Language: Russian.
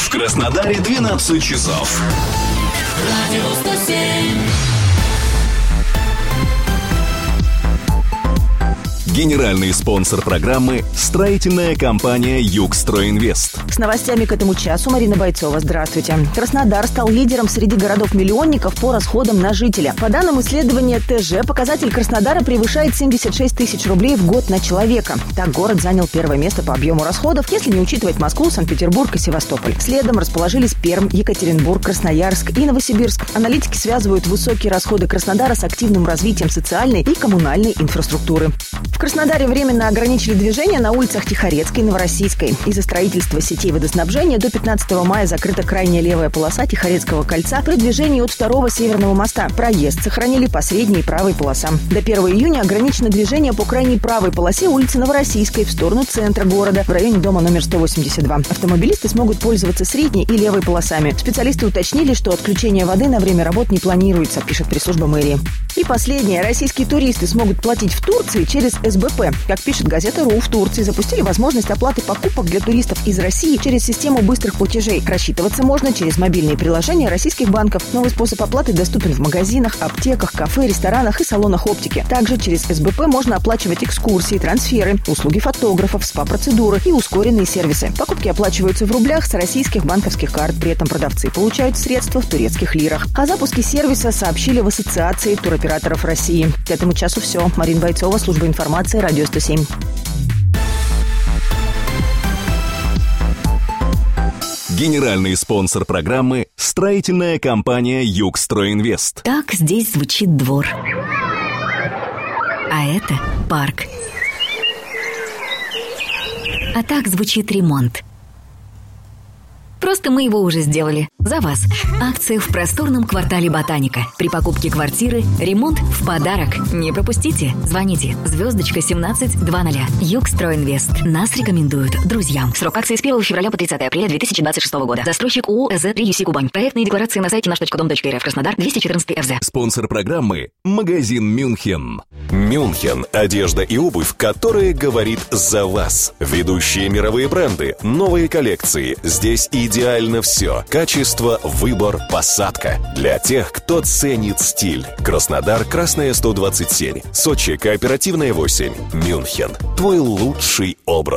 В Краснодаре 12 часов. Радио 107. Генеральный спонсор программы – строительная компания «Югстройинвест». С новостями к этому часу Марина Бойцова. Здравствуйте. Краснодар стал лидером среди городов-миллионников по расходам на жителя. По данным исследования ТЖ, показатель Краснодара превышает 76 тысяч рублей в год на человека. Так город занял первое место по объему расходов, если не учитывать Москву, Санкт-Петербург и Севастополь. Следом расположились Пермь, Екатеринбург, Красноярск и Новосибирск. Аналитики связывают высокие расходы Краснодара с активным развитием социальной и коммунальной инфраструктуры. В Краснодаре временно ограничили движение на улицах Тихорецкой и Новороссийской. Из-за строительства сетей водоснабжения до 15 мая закрыта крайняя левая полоса Тихорецкого кольца при движении от 2-го Северного моста. Проезд сохранили по средней и правой полосам. До 1 июня ограничено движение по крайней правой полосе улицы Новороссийской в сторону центра города, в районе дома номер 182. Автомобилисты смогут пользоваться средней и левой полосами. Специалисты уточнили, что отключение воды на время работ не планируется, пишет пресс-служба мэрии. И последнее. Российские туристы смогут платить в Турции через СБП. Как пишет газета РУ, в Турции запустили возможность оплаты покупок для туристов из России через систему быстрых платежей. Рассчитываться можно через мобильные приложения российских банков. Новый способ оплаты доступен в магазинах, аптеках, кафе, ресторанах и салонах оптики. Также через СБП можно оплачивать экскурсии, трансферы, услуги фотографов, СПА-процедуры и ускоренные сервисы. Покупки оплачиваются в рублях с российских банковских карт. При этом продавцы получают средства в турецких лирах. О запуске сервиса сообщили в Ассоциации туроператоров России. К этому часу все. Марина Бойцова, служба информации, Радио 107. Генеральный спонсор программы – строительная компания «Югстройинвест». Так здесь звучит двор. А это парк. А так звучит ремонт. Просто мы его уже сделали. За вас. Акция в просторном квартале Ботаника. При покупке квартиры ремонт в подарок. Не пропустите. Звоните. *1720. Югстройинвест. Нас рекомендуют друзьям. Срок акции с 1 февраля по 30 апреля 2026 года. Застройщик ООО ЭЗ-3 Кубань. Проектные декларации на сайте наш.дом.рф. Краснодар, 214 РЗ. Спонсор программы – магазин «Мюнхен». «Мюнхен» – одежда и обувь, которая говорит за вас. Ведущие мировые бренды, новые коллекции. Здесь идеально все. Качество, выбор, посадка. Для тех, кто ценит стиль. Краснодар, Красная 127. Сочи, Кооперативная 8. «Мюнхен» – твой лучший образ.